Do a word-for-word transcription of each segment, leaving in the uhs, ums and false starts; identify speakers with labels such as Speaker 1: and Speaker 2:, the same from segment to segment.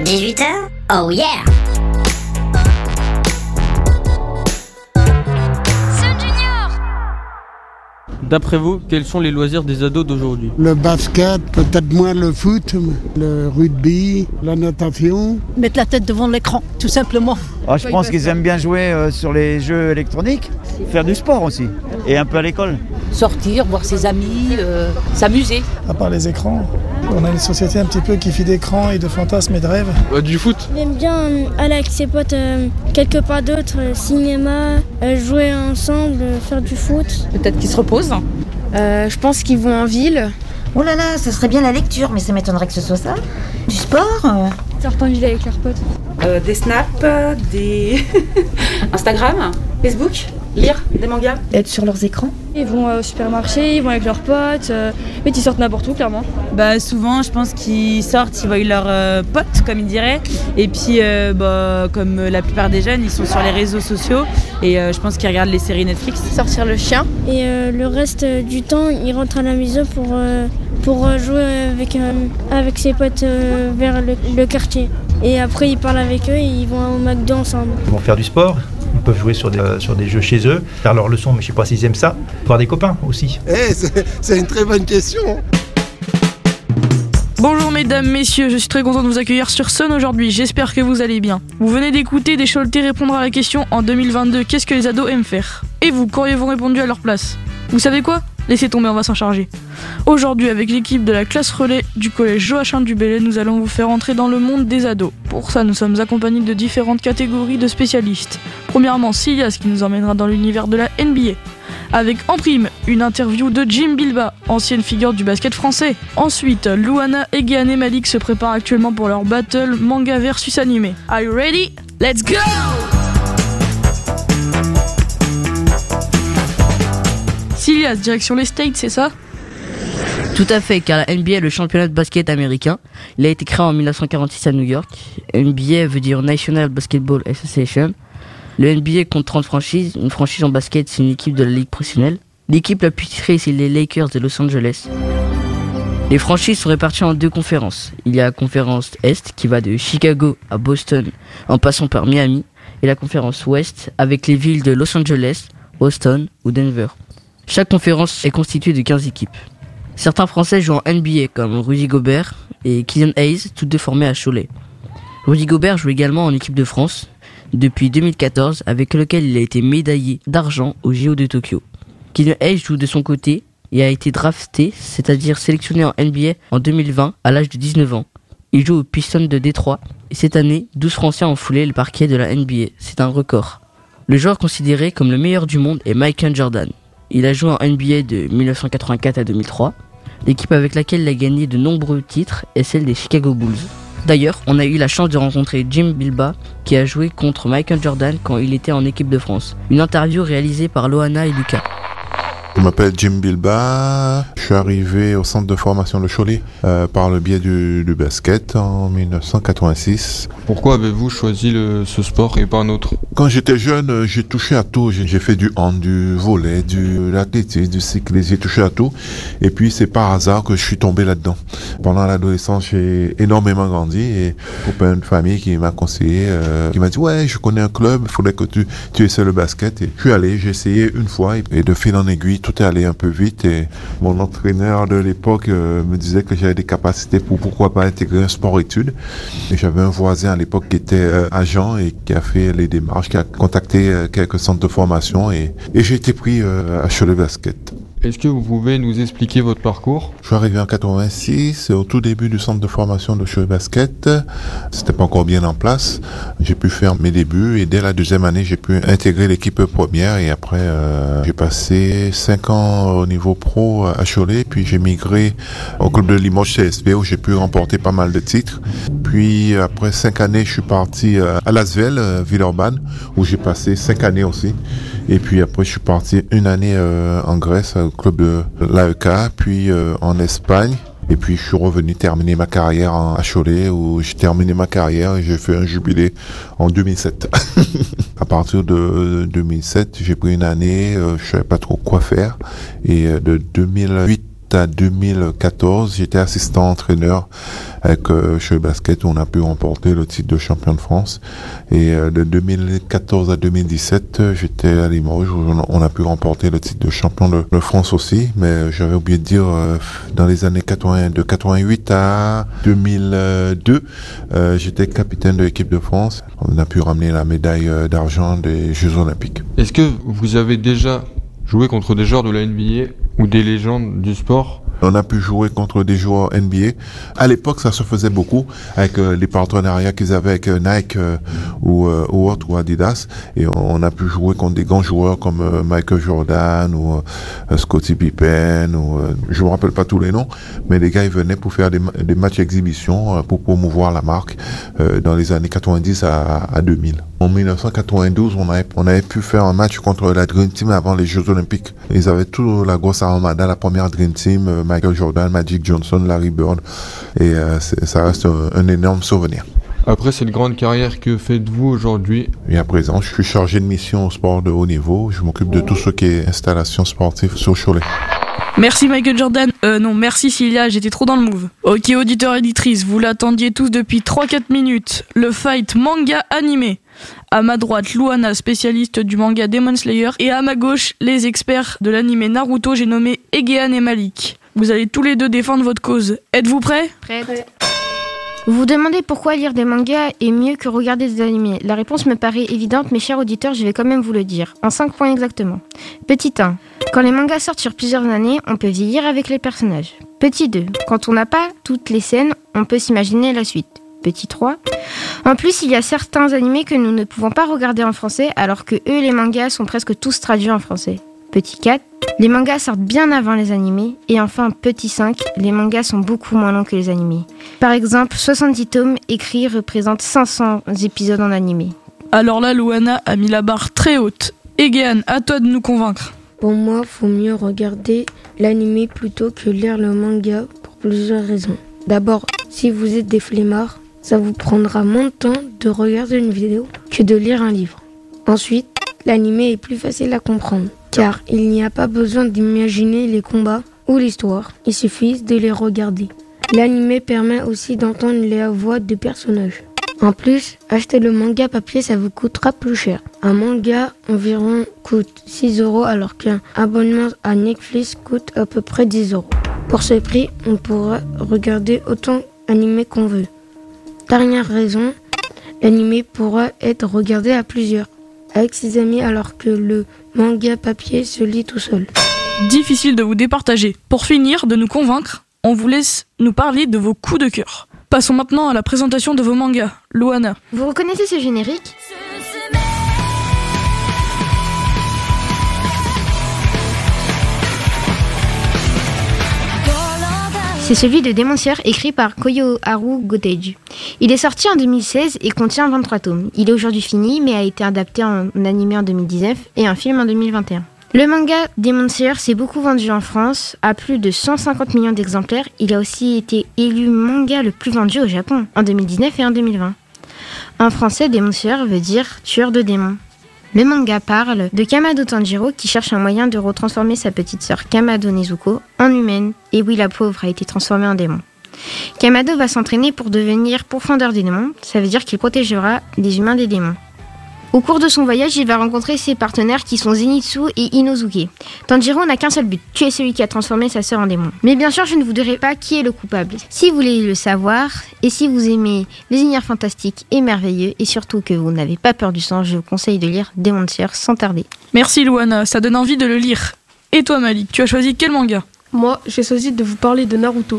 Speaker 1: dix-huit heures? Oh yeah!
Speaker 2: D'après vous, quels sont les loisirs des ados d'aujourd'hui?
Speaker 3: Le basket, peut-être moins le foot, le rugby, la natation.
Speaker 4: Mettre la tête devant l'écran, tout simplement.
Speaker 5: Ah, je pense qu'ils aiment bien jouer euh, sur les jeux électroniques, faire du sport aussi, et un peu à l'école.
Speaker 6: Sortir, voir ses amis, euh, s'amuser.
Speaker 7: À part les écrans, on a une société un petit peu qui fait d'écrans et de fantasmes et de rêves.
Speaker 2: Euh, du foot.
Speaker 8: J'aime bien euh, aller avec ses potes euh, quelque part d'autre, euh, cinéma, euh, jouer ensemble, euh, faire du foot.
Speaker 6: Peut-être qu'ils se reposent.
Speaker 9: Euh, je pense qu'ils vont en ville.
Speaker 10: Oh là là, ça serait bien la lecture, mais ça m'étonnerait que ce soit ça. Du sport euh...
Speaker 8: Sortir en ville avec leurs potes.
Speaker 6: Euh, des snaps, des Instagram, Facebook, lire des mangas.
Speaker 9: Être sur leurs écrans.
Speaker 8: Ils vont euh, au supermarché, ils vont avec leurs potes. Euh, mais ils sortent n'importe où, clairement.
Speaker 11: Bah souvent, je pense qu'ils sortent, ils voient leurs euh, potes, comme ils diraient. Et puis, euh, bah, comme la plupart des jeunes, ils sont sur les réseaux sociaux. Et euh, je pense qu'ils regardent les séries Netflix.
Speaker 9: Sortir le chien.
Speaker 8: Et euh, le reste du temps, ils rentrent à la maison pour, euh, pour jouer avec, euh, avec ses potes euh, vers le, le quartier. Et après, ils parlent avec eux et ils vont au McDo ensemble.
Speaker 12: Ils vont faire du sport. Ils peuvent jouer sur des, euh, sur des jeux chez eux, faire leurs leçons, mais je ne sais pas s'ils aiment ça. Voir des copains aussi.
Speaker 3: Eh, c'est, c'est une très bonne question.
Speaker 13: Bonjour mesdames, messieurs, je suis très content de vous accueillir sur Sun aujourd'hui, j'espère que vous allez bien. Vous venez d'écouter Descholté répondre à la question en deux mille vingt-deux, qu'est-ce que les ados aiment faire? Et vous, qu'auriez-vous répondu à leur place? Vous savez quoi? Laissez tomber, on va s'en charger. Aujourd'hui, avec l'équipe de la classe relais du collège Joachim du Bellay, nous allons vous faire entrer dans le monde des ados. Pour ça, nous sommes accompagnés de différentes catégories de spécialistes. Premièrement, Silias qui nous emmènera dans l'univers de la N B A. Avec en prime, une interview de Jim Bilba, ancienne figure du basket français. Ensuite, Louana et Guéhan et Malik se préparent actuellement pour leur battle manga versus animé. Are you ready? Let's go! Silias, direction les States, c'est ça?
Speaker 14: Tout à fait, car la N B A est le championnat de basket américain. Il a été créé en dix-neuf cent quarante-six à New York. N B A veut dire National Basketball Association. Le N B A compte trente franchises. Une franchise en basket, c'est une équipe de la ligue professionnelle. L'équipe la plus titrée, c'est les Lakers de Los Angeles. Les franchises sont réparties en deux conférences. Il y a la conférence Est, qui va de Chicago à Boston, en passant par Miami, et la conférence Ouest, avec les villes de Los Angeles, Boston ou Denver. Chaque conférence est constituée de quinze équipes. Certains Français jouent en N B A comme Rudy Gobert et Killian Hayes, tous deux formés à Cholet. Rudy Gobert joue également en équipe de France depuis deux mille quatorze, avec lequel il a été médaillé d'argent aux J O de Tokyo. Killian Hayes joue de son côté et a été drafté, c'est-à-dire sélectionné en N B A en deux mille vingt à l'âge de dix-neuf ans. Il joue aux Pistons de Détroit et cette année, douze Français ont foulé le parquet de la N B A. C'est un record. Le joueur considéré comme le meilleur du monde est Michael Jordan. Il a joué en N B A de dix-neuf cent quatre-vingt-quatre à deux mille trois. L'équipe avec laquelle il a gagné de nombreux titres est celle des Chicago Bulls. D'ailleurs, on a eu la chance de rencontrer Jim Bilba qui a joué contre Michael Jordan quand il était en équipe de France. Une interview réalisée par Loana et Lucas.
Speaker 15: Je m'appelle Jim Bilba, je suis arrivé au centre de formation de Cholet euh, par le biais du, du basket en dix-neuf cent quatre-vingt-six.
Speaker 2: Pourquoi avez-vous choisi le, ce sport et pas un autre?
Speaker 15: Quand j'étais jeune, j'ai touché à tout. J'ai, j'ai fait du hand, du volley, du l'athlétisme, du cyclisme, j'ai touché à tout. Et puis c'est par hasard que je suis tombé là-dedans. Pendant l'adolescence, j'ai énormément grandi et copain de famille qui m'a conseillé, euh, qui m'a dit ouais, je connais un club, il faudrait que tu, tu essaies le basket. Et je suis allé, j'ai essayé une fois et, et de fil en aiguille, tout est allé un peu vite et mon entraîneur de l'époque euh, me disait que j'avais des capacités pour pourquoi pas intégrer un sport-études. Et j'avais un voisin à l'époque qui était euh, agent et qui a fait les démarches, qui a contacté euh, quelques centres de formation et, et j'ai été pris euh, à Cholet Basket.
Speaker 2: Est-ce que vous pouvez nous expliquer votre parcours?
Speaker 15: Je suis arrivé en quatre-vingt-six, au tout début du centre de formation de Cholet Basket. C'était pas encore bien en place. J'ai pu faire mes débuts et dès la deuxième année, j'ai pu intégrer l'équipe première et après, euh, j'ai passé cinq ans au niveau pro à Cholet, puis j'ai migré au club de Limoges C S P où j'ai pu remporter pas mal de titres. Puis après cinq années, je suis parti à Lasvel, Villeurbanne, où j'ai passé cinq années aussi. Et puis après, je suis parti une année euh, en Grèce, au club de l'A E K, puis euh, en Espagne. Et puis je suis revenu terminer ma carrière en, à Cholet, où j'ai terminé ma carrière et j'ai fait un jubilé en deux mille sept. À partir de deux mille sept, j'ai pris une année, euh, je savais pas trop quoi faire. Et euh, de deux mille huit jusqu'à deux mille quatorze. J'étais assistant entraîneur avec euh, Cholet Basket où on a pu remporter le titre de champion de France. Et euh, de deux mille quatorze à deux mille dix-sept, j'étais à Limoges où on a pu remporter le titre de champion de, de France aussi. Mais j'avais oublié de dire, euh, dans les années quatre-vingt, de quatre-vingt-huit à deux mille deux, euh, j'étais capitaine de l'équipe de France. On a pu ramener la médaille euh, d'argent des Jeux Olympiques.
Speaker 1: Est-ce que vous avez déjà joué contre des joueurs de la N B A ou des légendes du sport ?
Speaker 15: On a pu jouer contre des joueurs N B A. À l'époque, ça se faisait beaucoup avec euh, les partenariats qu'ils avaient avec euh, Nike euh, ou, euh, ou autre, ou Adidas. Et on, on a pu jouer contre des grands joueurs comme euh, Michael Jordan ou euh, Scottie Pippen. Ou, euh, je me rappelle pas tous les noms, mais les gars, ils venaient pour faire des, des matchs exhibition euh, pour promouvoir la marque euh, dans les années quatre-vingt-dix à, à deux mille. En dix-neuf cent quatre-vingt-douze, on avait, on avait pu faire un match contre la Dream Team avant les Jeux Olympiques. Ils avaient tout la grosse armada, la première Dream Team, euh, Michael Jordan, Magic Johnson, Larry Bird, et euh, ça reste un, un énorme souvenir.
Speaker 1: Après cette grande carrière, que faites-vous aujourd'hui ?
Speaker 15: Et à présent, je suis chargé de mission au sport de haut niveau. Je m'occupe de tout ce qui est installation sportive sur Cholet.
Speaker 13: Merci Michael Jordan. Euh, non, merci Cilia, j'étais trop dans le move. Ok, auditeurs et auditrices, vous l'attendiez tous depuis trois à quatre minutes. Le fight manga animé. À ma droite, Luana, spécialiste du manga Demon Slayer. Et à ma gauche, les experts de l'animé Naruto, j'ai nommé Egehan et Malik. Vous allez tous les deux défendre votre cause. Êtes-vous prêts ?
Speaker 9: Prêt. Vous vous demandez pourquoi lire des mangas est mieux que regarder des animés. La réponse me paraît évidente, mes chers auditeurs, je vais quand même vous le dire. En cinq points exactement. Petit un. Quand les mangas sortent sur plusieurs années, on peut vieillir avec les personnages. Petit deux. Quand on n'a pas toutes les scènes, on peut s'imaginer la suite. Petit trois. En plus, il y a certains animés que nous ne pouvons pas regarder en français, alors que eux, les mangas, sont presque tous traduits en français. Petit quatre. Les mangas sortent bien avant les animés. Et enfin, petit cinq, les mangas sont beaucoup moins longs que les animés. Par exemple, soixante-dix tomes écrits représentent cinq cents épisodes en animé.
Speaker 13: Alors là, Luana a mis la barre très haute. Egehan, à toi de nous convaincre.
Speaker 8: Pour moi, faut mieux regarder l'animé plutôt que lire le manga pour plusieurs raisons. D'abord, si vous êtes des flemmards, ça vous prendra moins de temps de regarder une vidéo que de lire un livre. Ensuite, l'animé est plus facile à comprendre, car il n'y a pas besoin d'imaginer les combats ou l'histoire, il suffit de les regarder. L'animé permet aussi d'entendre les voix des personnages. En plus, acheter le manga papier, ça vous coûtera plus cher. Un manga environ coûte six euros alors qu'un abonnement à Netflix coûte à peu près dix euros. Pour ce prix, on pourra regarder autant d'animés qu'on veut. Dernière raison, l'animé pourra être regardé à plusieurs, avec ses amis, alors que le manga papier se lit tout seul.
Speaker 13: Difficile de vous départager. Pour finir, de nous convaincre, on vous laisse nous parler de vos coups de cœur. Passons maintenant à la présentation de vos mangas. Luana.
Speaker 9: Vous reconnaissez ce générique ? C'est celui de Demon Slayer écrit par Koyoharu Goteju. Il est sorti en deux mille seize et contient vingt-trois tomes. Il est aujourd'hui fini mais a été adapté en animé en deux mille dix-neuf et un film en deux mille vingt et un. Le manga Demon Slayer s'est beaucoup vendu en France, à plus de cent cinquante millions d'exemplaires. Il a aussi été élu manga le plus vendu au Japon en deux mille dix-neuf et en deux mille vingt. En français, Demon Slayer veut dire tueur de démons. Le manga parle de Kamado Tanjiro qui cherche un moyen de retransformer sa petite sœur Kamado Nezuko en humaine. Et oui, la pauvre a été transformée en démon. Kamado va s'entraîner pour devenir pourfendeur des démons, ça veut dire qu'il protégera les humains des démons. Au cours de son voyage, il va rencontrer ses partenaires qui sont Zenitsu et Inosuke. Tanjiro n'a qu'un seul but, tuer celui qui a transformé sa sœur en démon. Mais bien sûr, je ne vous dirai pas qui est le coupable. Si vous voulez le savoir, et si vous aimez les univers fantastiques et merveilleux, et surtout que vous n'avez pas peur du sang, je vous conseille de lire Demon Slayer sans tarder.
Speaker 13: Merci Luana, ça donne envie de le lire. Et toi Malik, tu as choisi quel manga ?
Speaker 16: Moi, j'ai choisi de vous parler de Naruto.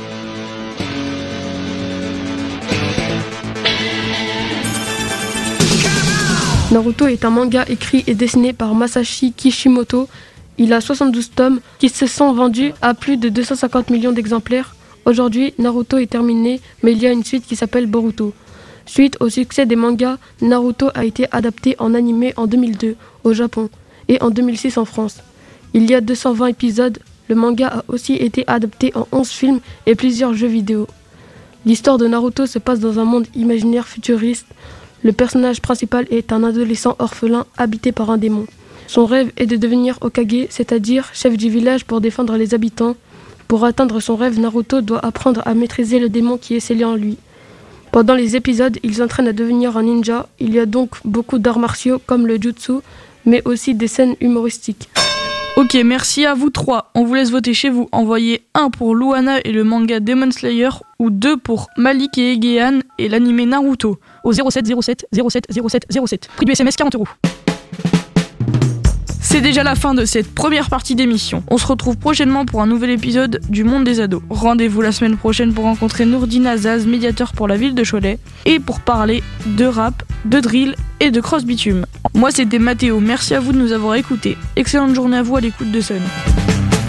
Speaker 16: Naruto est un manga écrit et dessiné par Masashi Kishimoto. Il a soixante-douze tomes qui se sont vendus à plus de deux cent cinquante millions d'exemplaires. Aujourd'hui, Naruto est terminé, mais il y a une suite qui s'appelle Boruto. Suite au succès des mangas, Naruto a été adapté en animé en deux mille deux au Japon et en deux mille six en France. Il y a deux cent vingt épisodes. Le manga a aussi été adapté en onze films et plusieurs jeux vidéo. L'histoire de Naruto se passe dans un monde imaginaire futuriste. Le personnage principal est un adolescent orphelin habité par un démon. Son rêve est de devenir Hokage, c'est-à-dire chef du village pour défendre les habitants. Pour Pour atteindre son rêve, Naruto doit apprendre à maîtriser le démon qui est scellé en lui. Pendant les épisodes, il s'entraîne à devenir un ninja. Il y a donc beaucoup d'arts martiaux comme le jutsu, mais aussi des scènes humoristiques.
Speaker 13: Ok, merci à vous trois. On vous laisse voter chez vous. Envoyez un pour Luana et le manga Demon Slayer ou deux pour Malik et Egean et l'anime Naruto au zéro sept zéro sept zéro sept zéro sept zéro sept. Prix du S M S quarante euros. C'est déjà la fin de cette première partie d'émission. On se retrouve prochainement pour un nouvel épisode du Monde des Ados. Rendez-vous la semaine prochaine pour rencontrer Nourdine Azaz, médiateur pour la ville de Cholet, et pour parler de rap, de drill et de cross bitume. Moi c'était Mathéo, merci à vous de nous avoir écoutés. Excellente journée à vous à l'écoute de Sun.